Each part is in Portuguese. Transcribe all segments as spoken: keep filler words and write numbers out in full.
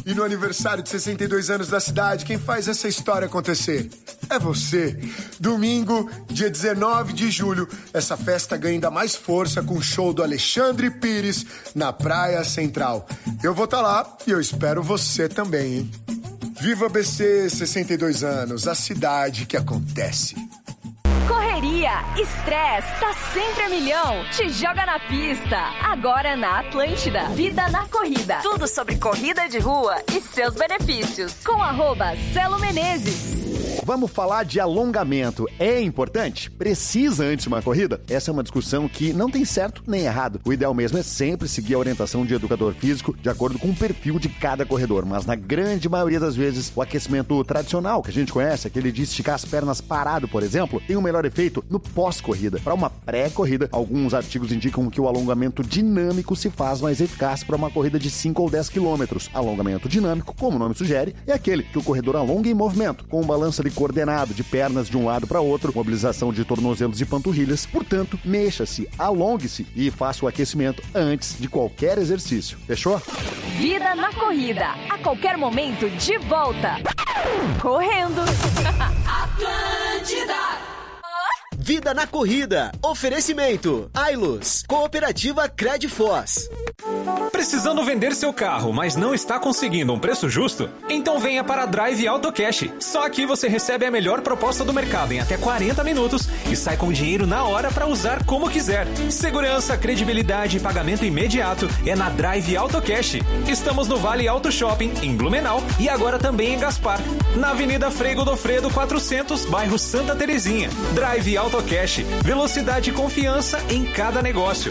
E no aniversário de sessenta e dois anos da cidade, quem faz essa história acontecer? É você. Domingo, dia dezenove de julho, essa festa ganha ainda mais força com o show do Alexandre Pires na Praia Central. Eu vou estar lá e eu espero você também, hein? Viva B C, sessenta e dois anos, a cidade que acontece. Correria, estresse, tá sempre a milhão. Te joga na pista. Agora na Atlântida. Vida na corrida. Tudo sobre corrida de rua e seus benefícios. Com arroba Celo Menezes. Vamos falar de alongamento. É importante? Precisa antes de uma corrida? Essa é uma discussão que não tem certo nem errado. O ideal mesmo é sempre seguir a orientação de educador físico de acordo com o perfil de cada corredor. Mas na grande maioria das vezes, o aquecimento tradicional que a gente conhece, aquele de esticar as pernas parado, por exemplo, tem um melhor efeito no pós-corrida. Para uma pré-corrida, alguns artigos indicam que o alongamento dinâmico se faz mais eficaz para uma corrida de cinco ou dez quilômetros. Alongamento dinâmico, como o nome sugere, é aquele que o corredor alonga em movimento, com um balanço ali coordenado de pernas de um lado para outro, mobilização de tornozelos e panturrilhas. Portanto, mexa-se, alongue-se e faça o aquecimento antes de qualquer exercício. Fechou? Vida na corrida. A qualquer momento, de volta. Correndo. Atlântida. Vida na corrida. Oferecimento. Ailus. Cooperativa Credfoz. Precisando vender seu carro, mas não está conseguindo um preço justo? Então venha para a Drive Auto Cash. Só aqui você recebe a melhor proposta do mercado em até quarenta minutos e sai com o dinheiro na hora para usar como quiser. Segurança, credibilidade e pagamento imediato é na Drive Auto Cash. Estamos no Vale Auto Shopping, em Blumenau, e agora também em Gaspar, na Avenida Frei Godofredo quatrocentos, bairro Santa Terezinha. Drive Auto Cash. Velocidade e confiança em cada negócio.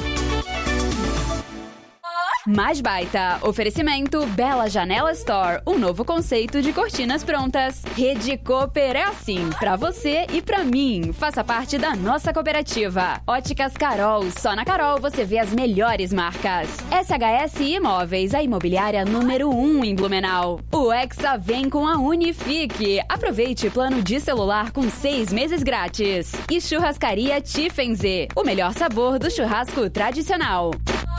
Mais baita. Oferecimento Bela Janela Store. Um novo conceito de cortinas prontas. Rede Cooper é assim. Pra você e pra mim. Faça parte da nossa cooperativa. Óticas Carol. Só na Carol você vê as melhores marcas. S H S Imóveis. A imobiliária número um em Blumenau. O Hexa vem com a Unifique. Aproveite plano de celular com seis meses grátis. E Churrascaria Tiffenze. O melhor sabor do churrasco tradicional.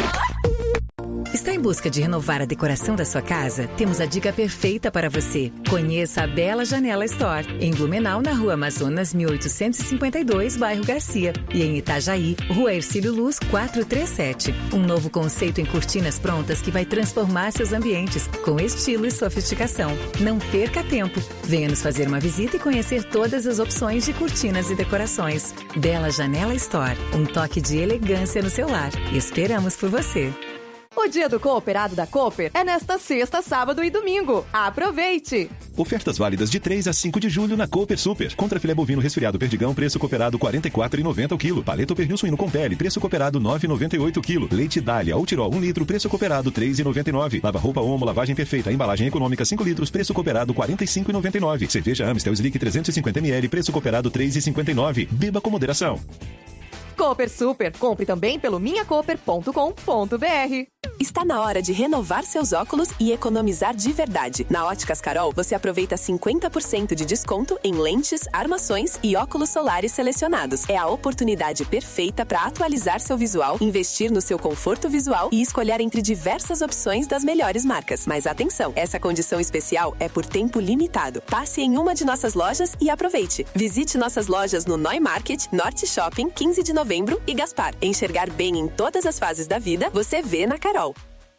Está em busca de renovar a decoração da sua casa? Temos a dica perfeita para você. Conheça a Bela Janela Store, em Blumenau, na Rua Amazonas, mil oitocentos e cinquenta e dois, bairro Garcia, e em Itajaí, Rua Ercílio Luz, quatrocentos e trinta e sete. Um novo conceito em cortinas prontas que vai transformar seus ambientes com estilo e sofisticação. Não perca tempo. Venha nos fazer uma visita e conhecer todas as opções de cortinas e decorações. Bela Janela Store, um toque de elegância no seu lar. Esperamos por você. O dia do cooperado da Cooper é nesta sexta, sábado e domingo. Aproveite! Ofertas válidas de três a cinco de julho na Cooper Super. Contra filé bovino resfriado perdigão, preço cooperado quarenta e quatro reais e noventa centavos o quilo. Paleta pernil suíno com pele, preço cooperado nove reais e noventa e oito centavos o quilo. Leite Dália ou Tirol um litro, preço cooperado três reais e noventa e nove centavos. Lava roupa Omo, lavagem perfeita, embalagem econômica cinco litros, preço cooperado quarenta e cinco reais e noventa e nove centavos. Cerveja Amstel Slick trezentos e cinquenta mililitros, preço cooperado três reais e cinquenta e nove centavos. Beba com moderação. Cooper Super. Compre também pelo minha cooper ponto com ponto b r. Está na hora de renovar seus óculos e economizar de verdade. Na Óticas Carol, você aproveita cinquenta por cento de desconto em lentes, armações e óculos solares selecionados. É a oportunidade perfeita para atualizar seu visual, investir no seu conforto visual e escolher entre diversas opções das melhores marcas. Mas atenção, essa condição especial é por tempo limitado. Passe em uma de nossas lojas e aproveite. Visite nossas lojas no Noi Market, Norte Shopping, quinze de novembro e Gaspar. Enxergar bem em todas as fases da vida, você vê na Carol.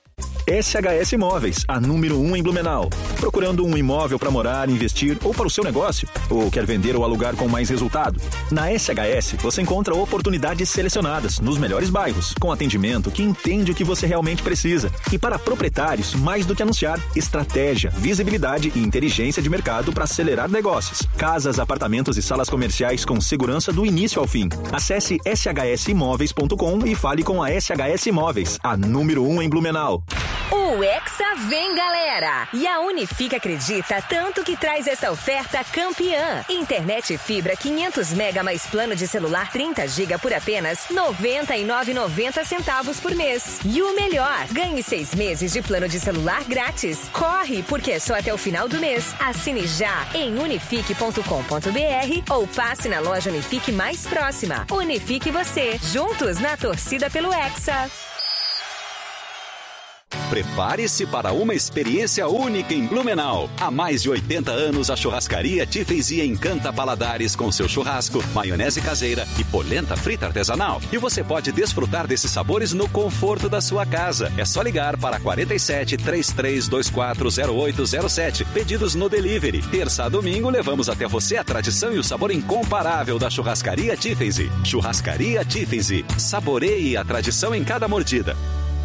S H S Imóveis, a número um em Blumenau. Procurando um imóvel para morar, investir ou para o seu negócio? Ou quer vender ou alugar com mais resultado? Na S H S, você encontra oportunidades selecionadas nos melhores bairros, com atendimento que entende o que você realmente precisa. E para proprietários, mais do que anunciar, estratégia, visibilidade e inteligência de mercado para acelerar negócios. Casas, apartamentos e salas comerciais com segurança do início ao fim. Acesse s h s imóveis ponto com e fale com a S H S Imóveis, a número um em Blumenau. O Hexa vem, galera! E a Unifique acredita tanto que traz essa oferta campeã. Internet fibra quinhentos mega mais plano de celular trinta giga por apenas noventa e nove reais e noventa centavos por mês. E o melhor, ganhe seis meses de plano de celular grátis. Corre, porque é só até o final do mês. Assine já em unifique ponto com ponto b r ou passe na loja Unifique mais próxima. Unifique você, juntos na torcida pelo Hexa. Prepare-se para uma experiência única em Blumenau. Há mais de oitenta anos, a churrascaria Tiffensy encanta paladares com seu churrasco, maionese caseira e polenta frita artesanal. E você pode desfrutar desses sabores no conforto da sua casa. É só ligar para quarenta e sete, trinta e três, vinte e quatro, zero oito zero sete. Pedidos no delivery. Terça a domingo, levamos até você a tradição e o sabor incomparável da churrascaria Tiffensy. Churrascaria Tiffensy. Saboreie a tradição em cada mordida.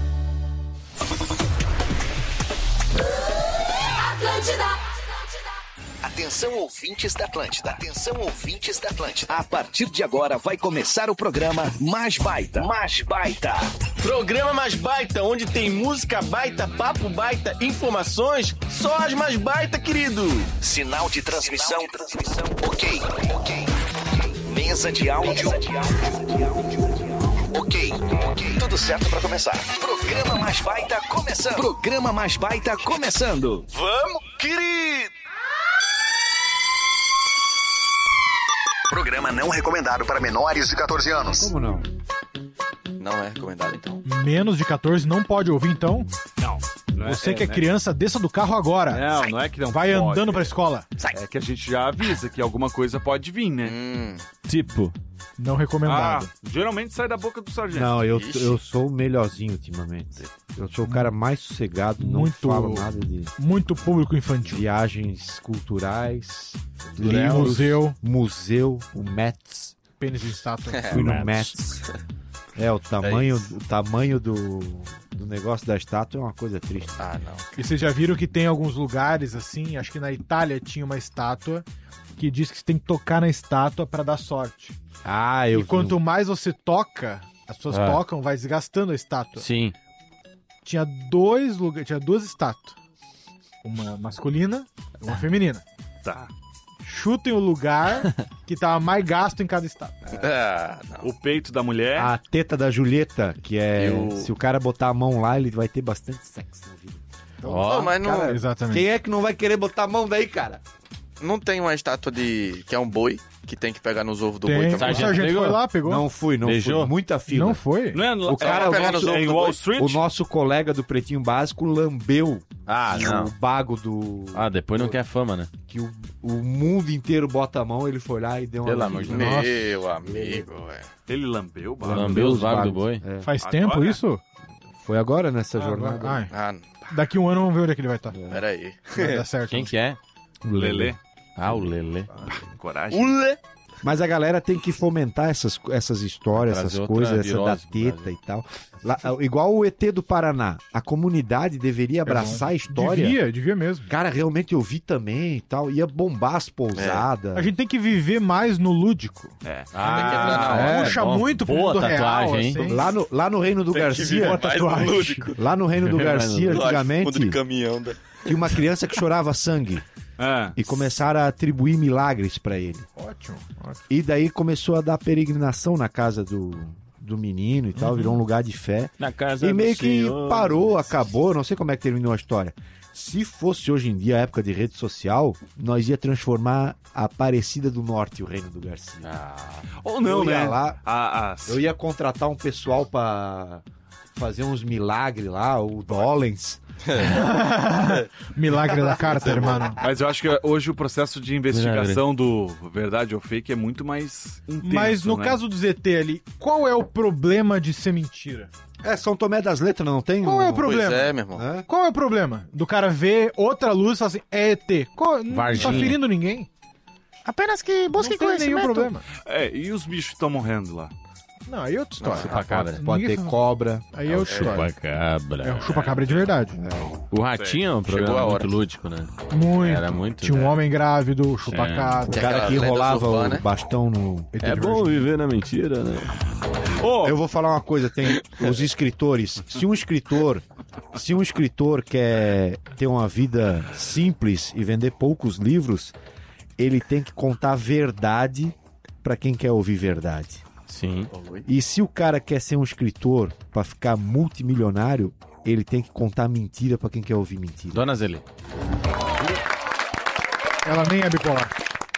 Atenção, ouvintes da Atlântida. Atenção, ouvintes da Atlântida. A partir de agora vai começar o programa Mais Baita. Mais Baita. Programa Mais Baita, onde tem música baita, papo baita, informações, só as mais baita, querido. Sinal de transmissão. Sinal de transmissão. Ok. Ok. Mesa de áudio. Mesa de áudio. Ok. Ok. Tudo certo pra começar. Programa Mais Baita começando. Programa Mais Baita começando. Vamos, querido. Programa não recomendado para menores de catorze anos. Como não? Não é recomendado, então. Menos de catorze não pode ouvir, então? Não. não é, Você é, que é né? criança, desça do carro agora. Não, Sai. não é que não Vai pode. andando pra escola. Sai. É que a gente já avisa que alguma coisa pode vir, né? Hum. Tipo... Não recomendado. Ah, geralmente sai da boca do sargento. Não, eu, eu sou o melhorzinho ultimamente. Eu sou o cara mais sossegado, não Muito- falo nada de Muito público infantil. viagens culturais, Livros. Museu. museu, o Mets. Pênis de estátua. Fui no Mets. É, o tamanho, o tamanho do, do negócio da estátua é uma coisa triste. Ah, não. E vocês já viram que tem alguns lugares, assim, acho que na Itália tinha uma estátua que diz que você tem que tocar na estátua pra dar sorte. Ah, eu E quanto mais você toca, as pessoas Ah. tocam, vai desgastando a estátua. Sim. Tinha dois lugares, tinha duas estátuas. Uma masculina e uma feminina. Tá. Chutem o lugar que tava mais gasto em cada estátua. Ah, não. O peito da mulher. A teta da Julieta, que é... Eu- Se o cara botar a mão lá, ele vai ter bastante sexo na vida. Então, Não, mas não, cara, Exatamente. quem é que não vai querer botar a mão daí, cara? não tem uma estátua de... que é um boi, que tem que pegar nos ovos do Tem, boi o também. sargento pegou? foi lá, pegou. Não fui, não Beijou? fui. Muita fila. Não foi? Não é no, O cara, vai o pegar nosso, nos ovos em do Wall boi. Street? o nosso colega do Pretinho Básico lambeu Ah, não. o bago do... Ah, depois não quer fama, né? Que o, o mundo inteiro bota a mão, ele foi lá e deu uma... Pelo amor de Deus. Meu amigo, velho. Ele lambeu o barco. Lambeu os vagos do boi? É. Faz Agora? tempo isso? Foi agora nessa Ah, jornada. Ai, Ah, daqui um ano vamos ver onde é que ele vai estar. peraí. Vai dar certo. Quem que é? O Lelê. Ah, o Lelê. Coragem. Ule! Mas a galera tem que fomentar essas, essas histórias, Trazer essas outra coisas, essa da virose pro teta Brasil. e tal. Lá, igual o E T do Paraná. A comunidade deveria abraçar a história. Devia, devia mesmo. Cara, realmente eu vi também e tal. Ia bombar as pousadas. A gente tem que viver mais no lúdico. É. Ah, é, Puxa bom. muito pro Boa mundo tatuagem, real, hein? assim. Lá no, lá no Reino do Tem que Garcia. viver mais tatuagem. no lúdico. Lá no Reino do Garcia, Fundo de antigamente, caminhão. Da... tinha uma criança que chorava sangue. Ah. E começaram a atribuir milagres pra ele. Ótimo, ótimo. E daí começou a dar peregrinação na casa do, do menino e tal, virou um lugar de fé. Na casa E meio do que senhor. parou, acabou, não sei como é que terminou a história. Se fosse hoje em dia a época de rede social, nós ia transformar a Aparecida do Norte, o Reino do Garcia. Ah. Ou não, Eu ia né? lá- Ah, ah, Eu ia contratar um pessoal pra fazer uns milagres lá, o Dollens. Milagre da carta, irmão. Mas eu acho que hoje o processo de investigação do verdade ou fake é muito mais intenso, Mas no né? caso do Z T ali, qual é o problema de ser mentira? É, São Tomé das Letras, não tem? Qual é o um- problema? Pois é, meu irmão. É? Qual é o problema? Do cara ver outra luz e falar assim, é E T. Qual... Não tá Varginha. ferindo ninguém. Apenas que busque Não tem conhecimento. nenhum problema. É, e os bichos que estão morrendo lá? Não, aí é outra história. Chupa-cabra. Pode Ninguém ter fala- cobra. Aí é outra história. Chupa-cabra. É um chupa-cabra de verdade. O Ratinho é um Chegou programa a muito hora. lúdico, né? Muito. Era muito, Tinha um né? homem grávido, chupa-cabra. O Tem cara aquela que lenda enrolava urbana, o né? bastão no... É bom viver na mentira, né? Eu vou falar uma coisa, tem os escritores. Se um escritor, se um escritor quer ter uma vida simples e vender poucos livros, ele tem que contar verdade para quem quer ouvir verdade. Sim. E se o cara quer ser um escritor para ficar multimilionário, ele tem que contar mentira para quem quer ouvir mentira. Dona Zeli. Ela nem é bipolar.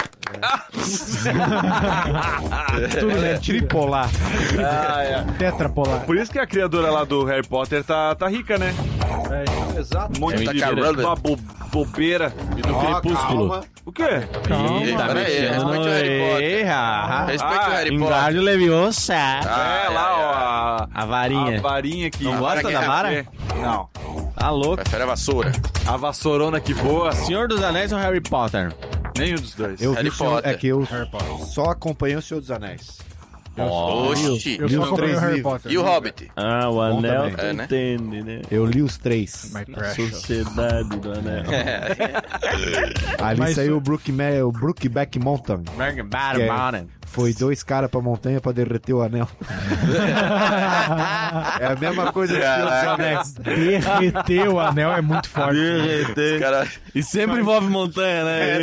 Tudo Ela é mentira. tripolar. Ah, é. Tetrapolar. Por isso que a criadora lá do Harry Potter tá, tá rica, né? É, Exato. Um monte É de mentira. uma bo- bobeira. E do Ó, Crepúsculo. calma. O quê? Ih, tá Peraí, mexendo respeite no o Harry Potter. erra. Respeita o Harry Potter. Engarde Leviosa. Ah, é lá, ó. A, A varinha. a varinha que... Não gosta que da é- vara? Não. Tá louco. Prefere a vassoura. A vassourona que voa. Senhor dos Anéis ou Harry Potter? Nenhum dos dois. Eu vi Harry o Senhor- Potter. É que eu só acompanhei o Senhor dos Anéis. Oxi. Eu li só os acompanho três o Harry livros. Potter. E o Hobbit? Ah, o Bom anel também. tu É, né? entende, né? Eu li os três. My A precious. sociedade do anel. Ali Mas- saiu o, Brook, o Brookback Mountain. Que é- Foi dois caras pra montanha pra derreter o anel. É a mesma coisa que o Senhor dos Anéis. Derreter o anel é muito forte. Derreter. Cara, E sempre envolve montanha, né?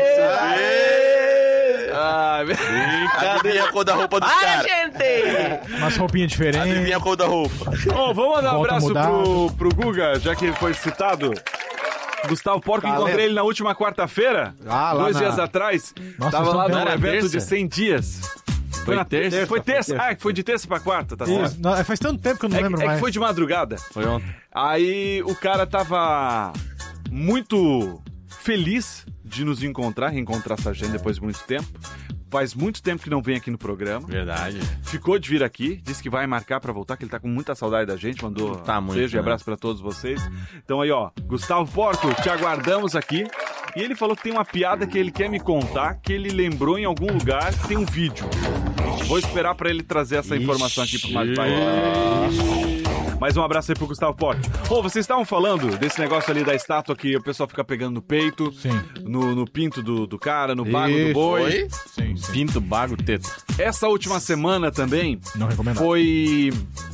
Ah, adivinha a cor da roupa dos caras. Umas roupinhas diferentes. Adivinha a cor da roupa. Bom, vamos mandar um Volta abraço mudado. pro, pro Guga, já que ele foi citado. Gustavo Porco, Tá encontrei lendo. ele na última quarta-feira, Ah, lá dois na- dias atrás. Nossa, Tava vocês lá tão no bem. Era evento terça? de cem dias. Foi na terça? Foi terça. Foi terça. Ah, que foi de terça pra quarta, tá certo? Isso, não, faz tanto tempo que eu não É, que- lembro é que mais. foi de madrugada. Foi ontem. Aí o cara tava muito feliz de nos encontrar, reencontrar essa gente depois de muito tempo. Faz muito tempo que não vem aqui no programa. Verdade. Ficou de vir aqui, disse que vai marcar pra voltar, que ele tá com muita saudade da gente, mandou Tá um muito, beijo e né? abraço pra todos vocês. Então aí, ó, Gustavo Porco, te aguardamos aqui. E ele falou que tem uma piada que ele quer me contar, que ele lembrou em algum lugar, que tem um vídeo. Vou esperar pra ele trazer essa informação aqui pro Mais Pai. Mais um abraço aí pro Gustavo Porco. Ô, vocês estavam falando desse negócio ali da estátua que o pessoal fica pegando no peito, Sim. no, no pinto do, do cara, no bago do Isso, boi. Oi? Sim, sim. Pinto, bago, teto. Essa última semana também Não recomendo. foi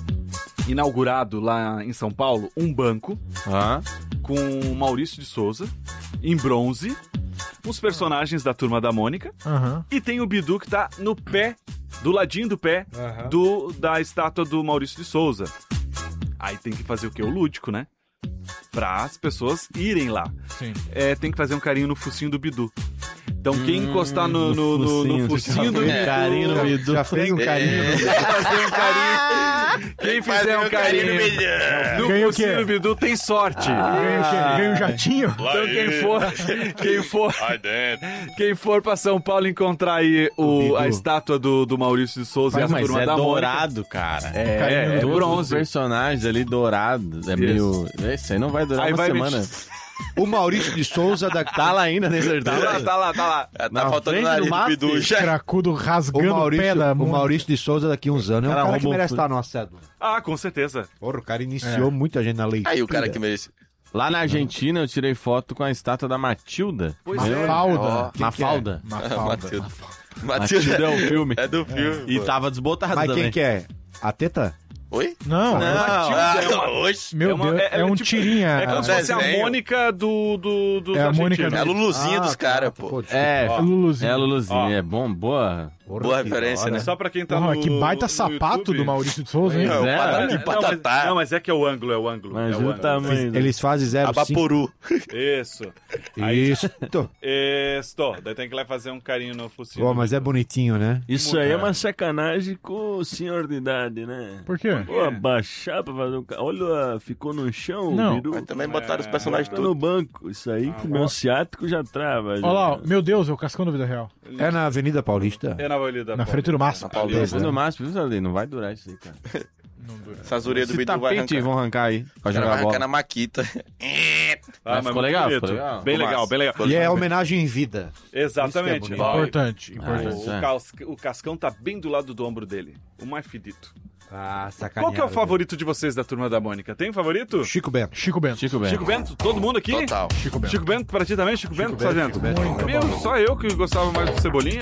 inaugurado lá em São Paulo um banco Ah, com o Maurício de Souza, em bronze, os personagens da Turma da Mônica, Aham. e tem o Bidu que tá no pé, do ladinho do pé, do, da estátua do Maurício de Souza. Aí tem que fazer o quê? O lúdico, né? Pra as pessoas irem lá. Sim. É, tem que fazer um carinho no focinho do Bidu. Então quem encostar no, no, no, no focinho do Bidu... carinho no Bidu. Já fez um carinho. no- fazer um carinho. Quem fizer um carinho no Ganha o focinho quê? do Bidu tem sorte. Ganha o quê? Ganha um jatinho? Então quem for, quem for, quem for pra São Paulo encontrar aí o, Bidu. a estátua do, do Maurício de Souza e a Mas turma é da dourado, cara. Mônica. É, é, Todos os bronze. personagens ali dourados. É meio... Esse aí não vai durar Aí uma vai semana. O Maurício de Souza da... Tá lá ainda, tem Tá certeza? lá, tá lá, tá lá. Tá Na faltando frente nariz do do mastro, Bidu já. Cracudo O rasgando o pé Maurício, da o Mônica. Maurício de Souza daqui uns anos é um Cara, cara que roubou merece o- estar numa cédula. Ah, com certeza. Porra, o cara iniciou muita gente na lei. Aí o cara que merece. Lá na Argentina eu tirei foto com a estátua da Matilda. Pois Uma é. falda. Mafalda. Uma falda. Matilda. Matilda é um filme. É do filme. E pô. tava desbotado Mas também. quem que é? A Teta? Oi? Não, Não, Ah, oxe. meu É uma- Deus, é- é, é um tipo- tirinha. É como se fosse a desenho. Mônica do, do, dos É a Mônica argentinos. É a Luluzinha dos caras, pô. É, É Luluzinho. é a Luluzinha, Ó. é bom, boa. Boa referência, né? Só pra quem tá Porra, no que baita no sapato YouTube. do Maurício de Souza, hein? É, o É, patati Não, mas, patatá. não, mas é que é o ângulo, é o ângulo. Mas é o o ângulo. tamanho. Eles fazem zero cinco. Abaporu. Isso. Aí- Isso. Isso. Daí tem que ir lá fazer um carinho no focinho. Pô, mas é bonitinho, né? Isso aí é uma sacanagem com o senhor de idade, né? Por quê? Pô, abaixar pra fazer um... ca- Olha, ficou no chão, Não. Bidu. Mas também botaram os personagens Tá no tudo. banco. Isso aí, que meu ciático já trava. já. Olha lá, ó, meu Deus, é o Cascão da Vida Real. É na Avenida Paulista. É na Avenida Na Paulista. frente do Massa. Paulista. Segundo máximo, viu, Sardinha? Não vai durar isso aí, cara. Essa azureia do Esse Bidu vai tapete arrancar. vão arrancar aí, pra Vai jogar arrancar bola. na maquita. Ah, Mas mas ficou muito legal, bonito. ficou legal. Bem Ficou legal, massa. bem legal. Ficou E é legal. homenagem em vida. Exatamente. Isso que é Ó, Importante, Ah, importante. isso o, é. cas- o Cascão tá bem do lado do ombro dele. O mais fedito. Ah, sacanagem. Qual que é o favorito de vocês da Turma da Mônica? Tem um favorito? Chico Bento. Chico Bento. Chico Bento. Chico Bento? Todo mundo aqui? Total. Chico Bento. Chico Bento, pra ti também? Chico, Bento, Bento, sargento? Chico Bento. Muito Meu, bom. só eu que gostava mais do Cebolinha?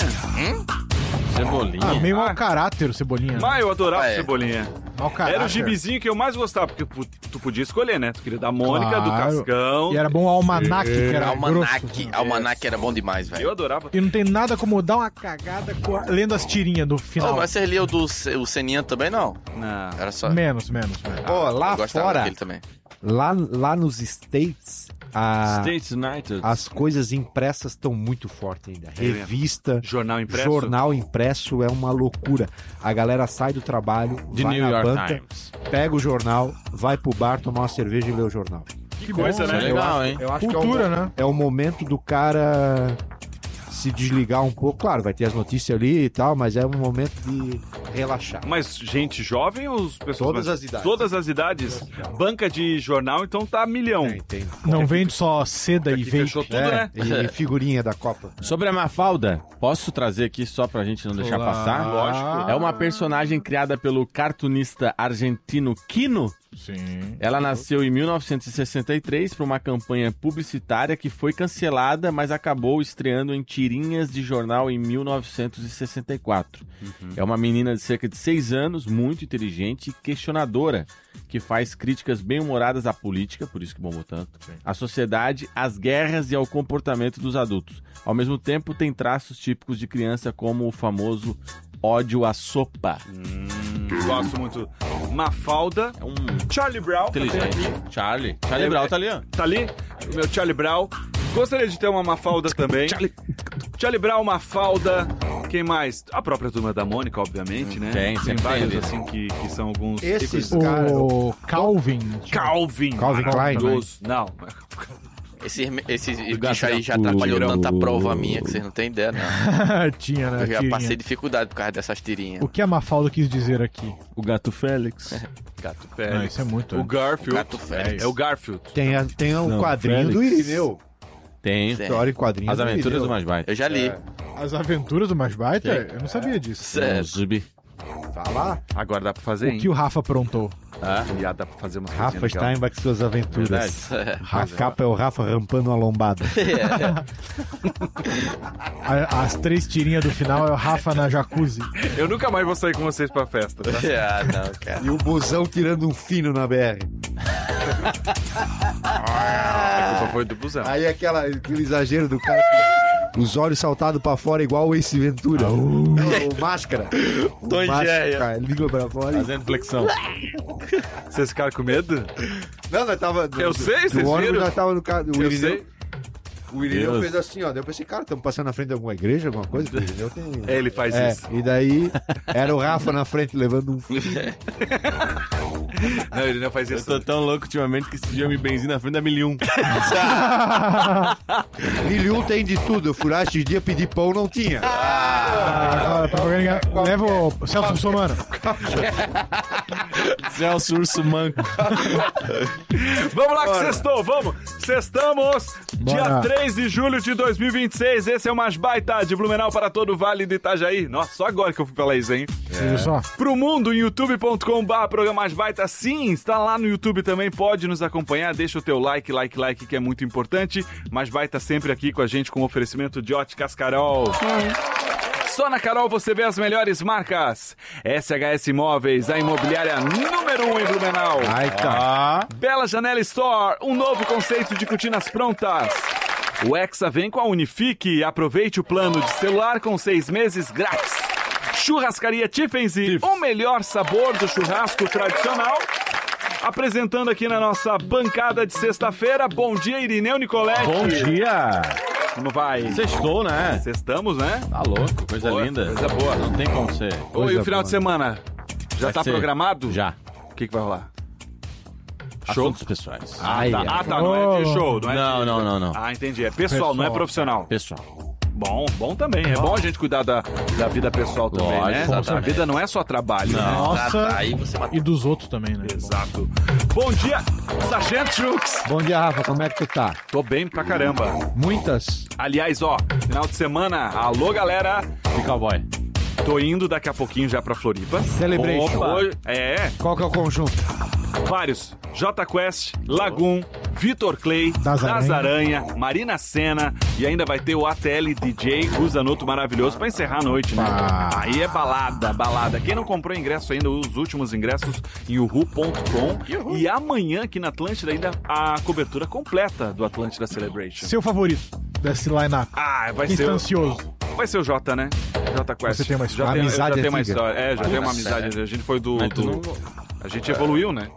Cebolinha. Ah, meio Ah. mau caráter o Cebolinha. né? Mas eu adorava Ah, o é. Cebolinha. Mau caráter. Era o gibizinho que eu mais gostava, porque pu- tu podia escolher, né? Tu queria da Mônica, do Claro. Cascão. E era bom o almanac, que era Almanac. grosso. Almanac era bom demais, velho. Eu adorava. E não tem nada como dar uma cagada com a- lendo as tirinhas do final. Oh, mas você lia o do Ce- o Seninha também, não? Não. Era só... Menos, menos, menos. Pô, lá Eu gostava fora, daquele também. lá, lá nos States, a, States United. as coisas impressas estão muito fortes ainda. mesmo. Revista, Jornal impresso? jornal impresso é uma loucura. A galera sai do trabalho, De vai New na York banca, Times. pega o jornal, vai pro bar tomar uma cerveja e lê o jornal. Que Que coisa, bom, né? Legal, eu hein? Acho, eu acho Cultura, que é o, né? É o momento do cara se desligar um pouco. Claro, vai ter as notícias ali e tal, mas é um momento de relaxar. Mas gente jovem ou as pessoas... Todas mais- as idades. Todas as idades. Banca de jornal, então tá milhão. Tem, tem. Não vende só seda e Aqui vape. fechou tudo, É, né? e figurinha da Copa. Sobre a Mafalda, posso trazer aqui só pra gente não deixar Claro. passar? Lógico. É uma personagem criada pelo cartunista argentino Quino. Sim. Ela nasceu em mil novecentos e sessenta e três para uma campanha publicitária que foi cancelada, mas acabou estreando em tirinhas de jornal em mil novecentos e sessenta e quatro. Uhum. É uma menina de cerca de seis anos, muito inteligente e questionadora, que faz críticas bem-humoradas à política, por isso que bombou tanto, à sociedade, às guerras e ao comportamento dos adultos. Ao mesmo tempo, tem traços típicos de criança, como o famoso ódio à sopa. Hum, gosto muito. Mafalda. É um Charlie Brown. tá inteligente. bem? Charlie. Charlie Brown tá ali, ó. Tá ali? O meu Charlie Brown. Gostaria de ter uma Mafalda também. Charlie, Charlie Brown, Mafalda. Quem mais? A própria Turma da Mônica, obviamente, né? Tem, sempre tem vários, ali. assim, que, que são alguns... Esses ícones. cara- O Calvin. Calvin. Calvin Klein. maravilhoso. Não. Esse, esse gato bicho aí já da atrapalhou Pura. tanta prova minha que vocês não têm ideia, não. Tinha, né? Eu já tirinha. passei dificuldade por causa dessas tirinhas. O que a Mafalda quis dizer aqui? O gato Félix. Gato Não, Félix. isso é muito. O né? Garfield. Gato Félix. É o Garfield. Tem, a, tem um Não, quadrinho do Félix. Irineu. Tem. Sim. História em quadrinhos As do Aventuras Irineu. do Mais Baita. Eu já li. É. As aventuras do Mais Baita? Tem. Eu não sabia disso. Sério. Zubi. Tá lá. Agora dá pra fazer, O hein? que o Rafa aprontou? Ah, Já dá pra fazer umas Rafa coisinhas legais. Steinbach e suas aventuras. verdade. A capa é o Rafa rampando uma lombada. A- As três tirinhas do final é o Rafa na jacuzzi. Eu nunca mais vou sair com vocês pra festa, tá? Ah, não, cara. E o busão tirando um fino na B R. A culpa foi do busão. Aí aquela, aquele exagero do cara com os olhos saltados pra fora igual o Ace Ventura. O Máscara. O Tom e Máscara, Jerry. cara, língua pra fora. e- Fazendo flexão. Vocês ficaram com medo? Não, nós tava... No, Eu sei, vocês No ônibus viram? nós tava no carro. O Eu Irineu, sei. o Irineu Deus. fez assim, ó. Daí eu pensei, cara, estamos passando na frente de alguma igreja, alguma coisa? O Irineu tem... É, ele faz É, isso. e daí era o Rafa na frente levando um fino. Não, ele não faz Eu isso. tô tão louco ultimamente que esse dia eu me benzi na frente da Mil e um. Milhão tem de tudo. Eu fui lá esses dias pedir pão, não tinha. Ah, pra ganhar- Leva o Celso Russomano. Celso Urso Manco. Vamos lá que sextou, vamos! Sextamos, dia Bora. três de julho de dois mil e vinte e seis. Esse é o Mais Baita de Blumenau para todo o Vale do Itajaí. Nossa, só agora que eu fui falar isso, hein? Viu só? Pro mundo, youtube ponto com barra programa Mais Baita. Sim, está lá no YouTube também, pode nos acompanhar. Deixa o teu like, like, like, que é muito importante. Mais Baita sempre aqui com a gente com oferecimento de Óticas Carol. Só na Carol você vê as melhores marcas. S H S Imóveis, a imobiliária número um em Blumenau. Ai, tá. Bela Janela Store, um novo conceito de cortinas prontas. O Hexa vem com a Unifique. Aproveite o plano de celular com seis meses grátis. Churrascaria Tiffenzy, o melhor sabor do churrasco tradicional. Apresentando aqui na nossa bancada de sexta-feira. Bom dia, Irineu Nicoletti. Bom dia. Como vai? Sextou, né? Sextamos, né? Tá louco, coisa Boa, linda. coisa boa. Não tem como ser. Oi, e o final boa. de semana? Já Vai tá ser. programado? Já. O que, que vai rolar? Show? Assuntos pessoais. Ah, Ai, tá. ai. Ah, tá. Não é de show. Não, é Não, de... não, não, não. Ah, entendi. É pessoal, não é Pessoal. profissional. Pessoal. Bom, bom também. É bom a gente cuidar da, da vida pessoal também, Lógico, né? exatamente. A vida não é só trabalho, né? Nossa. Aí você matou. E dos outros também, né? Exato. Bom dia, Sargento Jux. Bom dia, Rafa. Como é que tu tá? Tô bem pra caramba. Muitas? Aliás, ó, final de semana, alô, galera. E cowboy. Tô indo daqui a pouquinho já pra Floripa. Celebration. Opa. Hoje- É, Qual que é o conjunto? vários. J Quest, Lagoon, Vitor Clay, Das Das Aranha. Aranha, Marina Senna e ainda vai ter o A T L D J, Guzanoto maravilhoso pra encerrar a noite, né? Pá. Aí é balada, balada. Quem não comprou ingresso ainda, os últimos ingressos em uhu ponto com. E amanhã aqui na Atlântida ainda a cobertura completa do Atlântida Celebration. Seu favorito desse line-up? Ah, vai Quem ser tá o... ansioso? Vai ser o Jota, né? Jota Quest. Você tem uma já história? tem, Amizade já tem uma antiga. história. É, já tem uma Nossa, amizade. A gente foi do... Mas tu do- não- A gente evoluiu, né?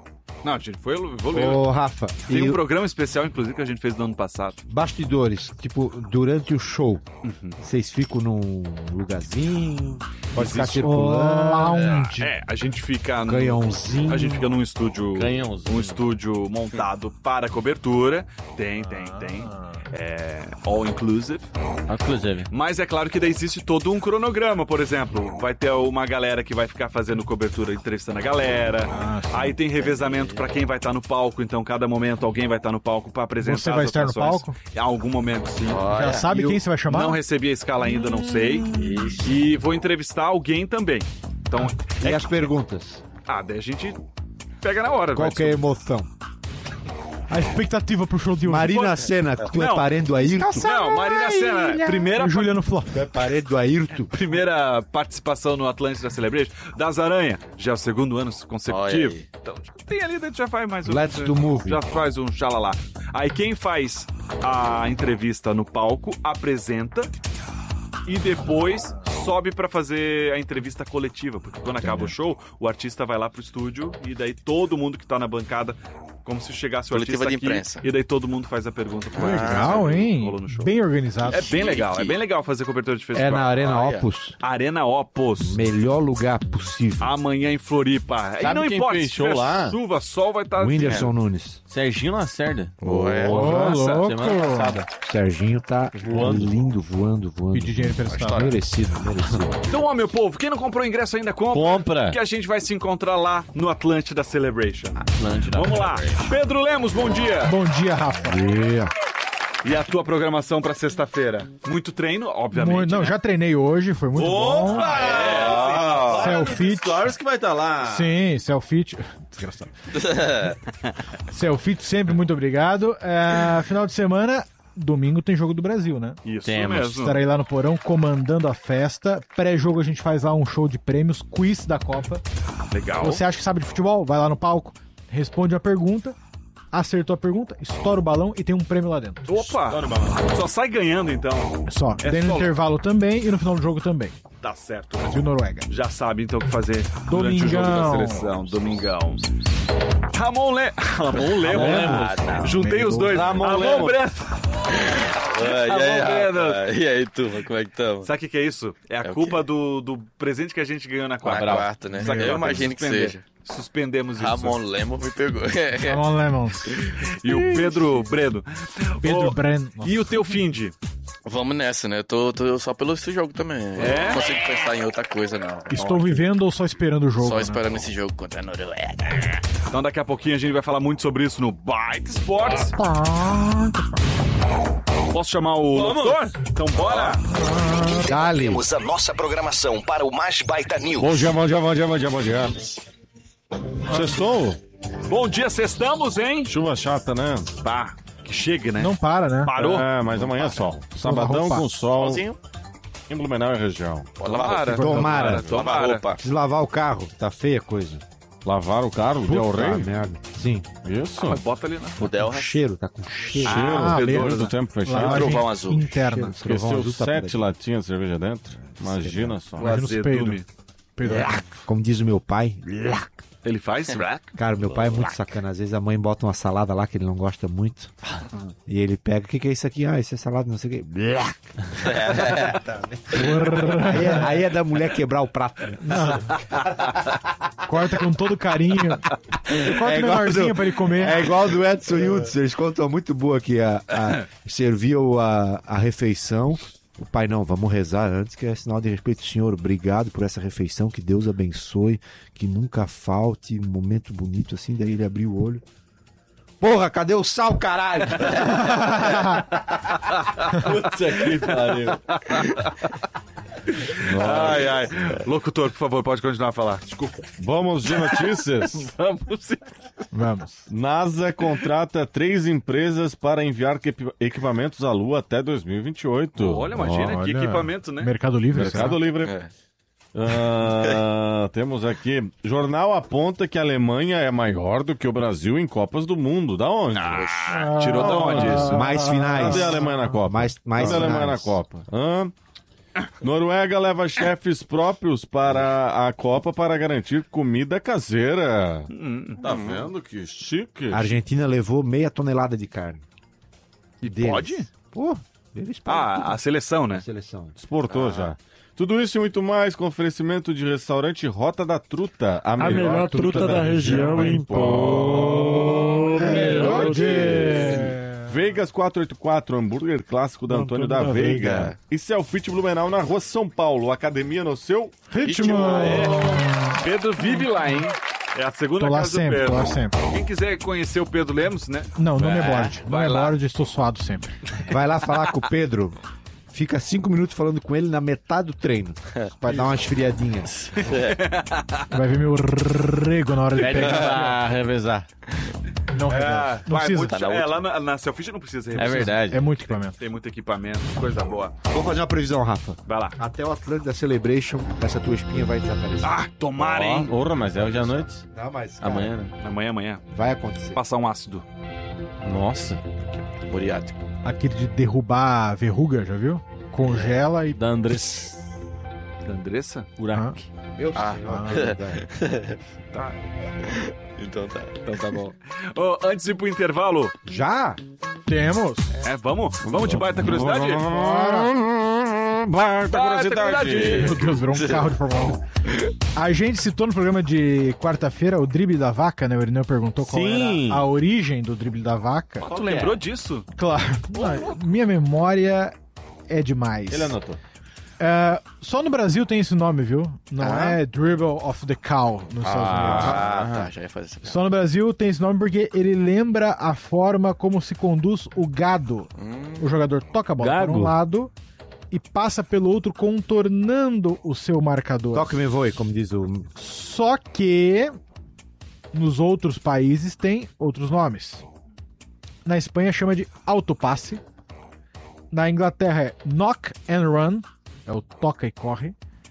Não, a gente foi evoluindo. Ô, Rafa, Tem e um o- programa especial, inclusive, que a gente fez no ano passado. Bastidores, tipo, durante o show, vocês ficam num lugarzinho, pode ficar Existe- circulando. É, a gente fica... num- Canhãozinho. A gente fica num estúdio... Canhãozinho. Um estúdio montado para cobertura. Tem, tem, tem. É... All inclusive. Inclusive. Mas é claro que daí existe todo um cronograma, por exemplo. Vai ter uma galera que vai ficar fazendo cobertura, entrevistando a galera. Aí tem revezamento pra quem vai estar no palco. Então, cada momento alguém vai estar no palco pra apresentar Você vai as estar no atrações. palco? Em algum momento, sim. Já sabe E quem eu você vai chamar? Não recebi a escala ainda, não sei. E vou entrevistar alguém também. Então, E as perguntas? ah, daí a gente pega na hora. Qual vai. que é a emoção? A expectativa pro show de hoje. Marina Senna, tu é Não. parente do Ayrton? Não, Marina Senna, primeira, O Juliano Flop. Tu é parente do Ayrton? primeira participação no Atlântida Celebration. Das Aranha, já é o segundo ano consecutivo. Olha aí. Então, tem ali, a gente já faz mais um. Let's do movie. Já faz um xalalá. Aí quem faz a entrevista no palco apresenta e depois sobe pra fazer a entrevista coletiva, porque quando acaba o show, o artista vai lá pro estúdio e daí todo mundo que tá na bancada, como se chegasse o Coletiva artista de aqui, imprensa. e daí todo mundo faz a pergunta pro artista. Legal, hein? Rolou no show. Bem organizado. É bem legal, é bem legal fazer cobertura de É festival. na Arena Olha. Opus. Arena Opus. Melhor lugar possível. Amanhã em Floripa. Sabe e não quem importa fez se show tiver lá? chuva, sol vai estar... Whindersson Nunes. Serginho Lacerda. Ué. Ô, Nossa, louco. semana passada. Serginho tá Voando. lindo, voando, voando. Pedir dinheiro emprestado. Merecido, merecido. Então, ó, meu povo, quem não comprou ingresso ainda, compra. Compra. Que a gente vai se encontrar lá no Atlântida Celebration. Atlântida. Vamos lá. Pedro Lemos, bom dia. Bom dia, Rafa. E a tua programação pra sexta-feira? Muito treino, obviamente. Muito- não, né? já treinei hoje, foi muito bom. Opa! É! Selfie. Stories que vai estar lá. Sim, selfie. Desgraçado. Selfie, sempre muito obrigado. É, final de semana, domingo tem Jogo do Brasil, né? Isso Temos. mesmo. Estarei lá no Porão comandando a festa. Pré-jogo a gente faz lá um show de prêmios, quiz da Copa. Legal. Você acha que sabe de futebol? Vai lá no palco, responde uma pergunta, acertou a pergunta, estoura o balão e tem um prêmio lá dentro. Opa! Só sai ganhando, então. Só. É Tem no só- intervalo também e no final do jogo também. Tá certo. Brasil-Noruega. Já sabe, então, o que fazer durante o jogo da Domingão. seleção. Domingão. Ramon Le... Ramon Lemos. Ah, não. Juntei os dois. Ramon Ramon Lemos. Breno. Ah, e aí, Alô, Rafa? E aí, turma, como é que estamos? Sabe o que, que é isso? É a É o culpa do, do presente que a gente ganhou na Na quarta. quarta, né? Sabe o que Eu vai imagino que suspender? seja. Suspendemos isso. Ramon Lemos me pegou. Ramon Lemons. E o Pedro Breno. Pedro Ô, Breno. E o teu finde? Vamos nessa, né? Eu tô, tô só pelo esse jogo também. É? Eu não consigo pensar em outra coisa, não. Estou vivendo ou só esperando o jogo? Só né? esperando esse jogo contra a Noruega. Então daqui a pouquinho a gente vai falar muito sobre isso no Bike Sports. Posso chamar o locutor? Então bora! Dali. Temos a nossa programação para o Mais Baita News. Bom dia, bom dia, bom dia, bom dia, bom dia. Sextou? Bom dia, sextamos, hein? Chuva chata, né? Pá, que chegue, né? Não para, né? Parou? É, mas amanhã é sol. Sabadão roupa. com sol Sozinho? em Blumenau e região. Tomara, Tomara. tomara. roupa. Preciso lavar o carro, tá feia a coisa. Lavaram o carro, Del Puta Rey? merda. Sim. Isso. Mas bota ali, né? O Del Com cheiro, tá com cheiro. Cheiro, Ah, fedor beleza. do tempo fechado. Lavagem Trovão azul. interna. Esqueceu Trovão azul tá sete por latinhas de cerveja dentro. Imagina só. O Imagina os azedume. peidos. Pedro. Como diz o meu pai. Ele faz? Cara, meu pai é muito sacana. Às vezes a mãe bota uma salada lá que ele não gosta muito. E ele pega, o que, que é isso aqui? Ah, isso é salada, não sei o quê. aí, é, aí é da mulher quebrar o prato. né? Corta com todo carinho. Corta É igual menorzinho do- pra ele comer. É igual do Edson Hudson. Eles contam muito boa que a, a, serviu a, a refeição. O pai, não, vamos rezar antes, que é sinal de respeito. Senhor, obrigado por essa refeição, que Deus abençoe, que nunca falte um momento bonito assim. Daí ele abriu o olho. Porra, cadê o sal, caralho? Putz, que pariu. Ai, ai. Locutor, por favor, pode continuar a falar. Desculpa. Vamos de notícias. Vamos. Vamos. NASA contrata três empresas para enviar equipi- equipamentos à Lua até dois mil e vinte e oito. Olha, imagina que Olha. equipamento, né? Mercado Livre. Mercado será? Livre. É. Ah, temos aqui. Jornal aponta que a Alemanha é maior do que o Brasil em Copas do Mundo. Da onde? Tirou da onde isso? Mais finais. Cadê a Alemanha na Copa? Mais, mais Cadê a Alemanha na finais. Copa? Hã? Noruega leva chefes próprios para a Copa para garantir comida caseira. Hum, tá vendo que chique? A Argentina levou meia tonelada de carne. E deles. pode? Pô, eles Ah, a seleção, né? A seleção. Exportou Ah. já. Tudo isso e muito mais com oferecimento de restaurante Rota da Truta. A, A melhor truta da região em Pomerode. Vegas quatrocentos e oitenta e quatro, hambúrguer clássico da Antônio da, da Veiga. Veiga. E Selfit Blumenau na rua São Paulo. Academia no seu Ritmo. É. Pedro vive lá, hein? É a segunda Tô lá casa sempre, do Pedro. tô lá sempre. Quem quiser conhecer o Pedro Lemos, né? Não, não me É, aborde. Não vai me lá. aborde, estou suado sempre. Vai lá falar com o Pedro. Fica cinco minutos falando com ele na metade do treino. Pra dar umas esfriadinhas. Vai ver meu rego na hora de Pede pegar. pra revezar. Não, É, reveza. não vai, precisa. muito- é, lá na, na Selfie não precisa É revisar. verdade. É muito equipamento. Tem muito equipamento, coisa boa. Vou fazer uma previsão, Rafa. Vai lá. Até o Atlântida Celebration, essa tua espinha vai desaparecer. Ah, tomara, Ó, hein? porra, mas é hoje à noite. Não, mas, cara, Amanhã, né? Amanhã, amanhã. vai acontecer. Passar um ácido. Nossa. Muriático. Aquele de derrubar a verruga, já viu? Congela e... Da Andrés. Da Andressa? Urac. Meu Ah. senhor. Tá. Então tá. Então tá bom. Ô, antes de ir pro intervalo, Já? Temos. é, vamos? Vamos de baita curiosidade? Baita Baita curiosidade. Meu Deus, virou um carro de Fórmula um. A gente citou no programa de quarta-feira o drible da vaca, né? O Irineu perguntou qual Sim. era a origem do drible da vaca. Tu lembrou disso? Claro. Não, minha memória é demais. Ele anotou. É, só no Brasil tem esse nome, viu? Não Ah. é Dribble of the Cow nos Estados Unidos. Ah, tá. Já ia fazer essa piada. Só no Brasil tem esse nome porque ele lembra a forma como se conduz o gado. O jogador toca a bola Gago? por um lado e passa pelo outro, contornando o seu marcador. Toque me voe, como diz o... Só que nos outros países tem outros nomes. Na Espanha chama de autopasse. Na Inglaterra é knock and run, é o toca e corre.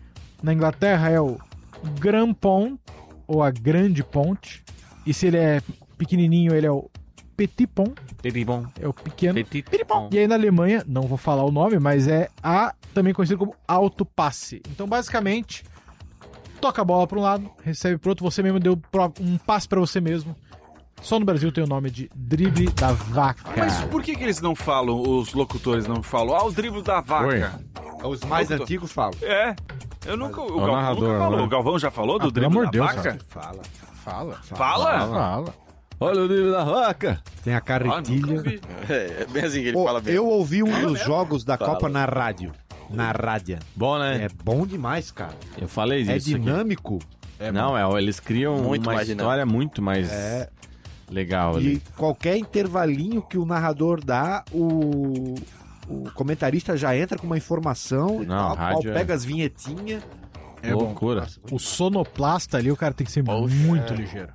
Na Inglaterra é o grand pont, ou a grande ponte. E se ele é pequenininho, ele é o petit pont, Petit bom. é o pequeno. Petit bom. E aí na Alemanha, não vou falar o nome, mas é a também conhecido como autopasse. Então, basicamente, toca a bola para um lado, recebe pro outro, você mesmo deu pro- um passe para você mesmo. Só no Brasil tem o nome de drible da vaca. Mas por que, que eles não falam, os locutores não falam, ah, o drible da vaca? Oi. Os mais Eu tô- antigos falam. É. Eu nunca. O, o Galvão narrador, nunca falou. né? O Galvão já falou do Ah, pelo drible amor da de Deus, vaca? cara. Fala. Fala. Fala? Fala. Olha o drible da vaca. Tem a Ah, carretilha. nunca vi. É, é bem assim que ele Ô, fala mesmo. eu ouvi um dos jogos da Fala. Copa na rádio. Na rádio. Bom, né? É bom demais, cara. Eu falei É disso aqui. dinâmico. Não, é, eles criam Muito uma mais história muito mais É. legal ali. E qualquer intervalinho que o narrador dá, o, o comentarista já entra com uma informação. Não, o pau rádio é- pega as vinhetinhas. É bom. Loucura. O sonoplasta ali, o cara tem que ser muito ligeiro.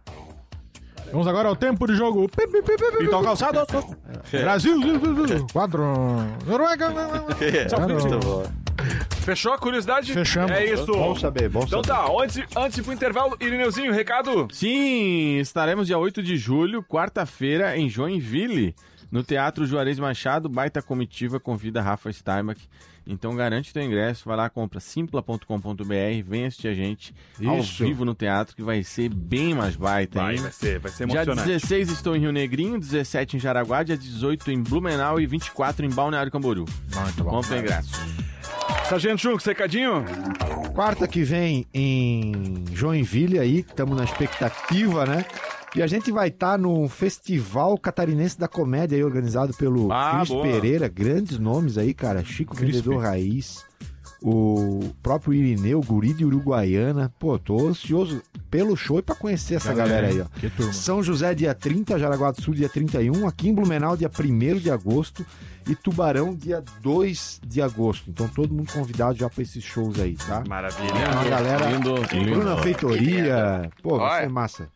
Vamos agora ao tempo de jogo. Pi, pi, pi, pi, pi, Então, pi. calçado. Brasil, quatro. Noruega. Muito bom. Fechou a curiosidade? Fechamos. É isso. Bom saber, bom Então saber. tá, antes, antes de ir pro intervalo, Irineuzinho, recado? Sim, estaremos dia oito de julho, quarta-feira, em Joinville, no Teatro Juarez Machado. Baita comitiva convida Rafa Steinbach. Então garante teu ingresso, vai lá, compra simpla ponto com ponto b r, vem assistir a gente ao Isso. vivo no teatro, que vai ser bem mais baita, Vai, hein? vai ser, vai ser Dia emocionante. dezesseis estou em Rio Negrinho, dezessete em Jaraguá, dia dezoito em Blumenau e vinte e quatro em Balneário Camboriú. Muito bom. Compre ingresso. Sargento Chunks, recadinho? Quarta que vem em Joinville aí, estamos na expectativa, né? E a gente vai estar no Festival Catarinense da Comédia aí, organizado pelo Ah, Cris boa. Pereira. Grandes nomes aí, cara. Chico Vendedor Raiz, o próprio Irineu, Guri de Uruguaiana. Pô, tô ansioso pelo show e pra conhecer essa galera, aí, ó. Que turma. São José, dia trinta, Jaraguá do Sul, dia trinta e um, aqui em Blumenau, dia primeiro de agosto, e Tubarão, dia dois de agosto. Então, todo mundo convidado já pra esses shows aí, tá? Maravilha. É uma galera. Lindo, lindo. Bruna Feitoria. Pô, vai Olha. ser massa.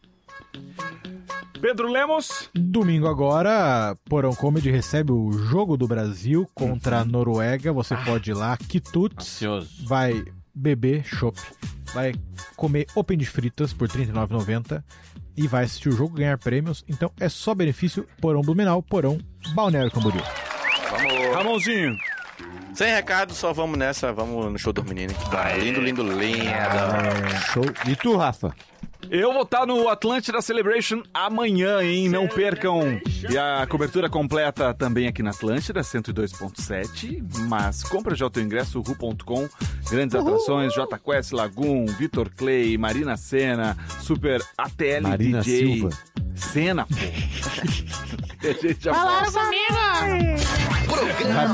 Pedro Lemos. Domingo agora, Porão Comedy recebe o Jogo do Brasil contra a Noruega. Você pode ir lá, quitutes, Ansioso. vai beber chopp, vai comer open de fritas por trinta e nove reais e noventa centavos e vai assistir o jogo, ganhar prêmios. Então é só benefício Porão Blumenau, Porão Balneário Camboriú. Ramonzinho. Sem recado, só vamos nessa, vamos no show do menino. Que tá lindo, lindo, lindo. Show. E tu, Rafa? Eu vou estar no Atlântida Celebration amanhã, hein? Não percam. E a cobertura completa também aqui na Atlântida, cento e dois ponto sete. Mas compra já o teu ingresso, ru ponto com. Grandes Uhul. atrações, J Quest, Lagoon, Vitor Clay, Marina Senna, Super A T L Marina D J. Silva. Senna, pô. A gente já Falaram volta. comigo! Programa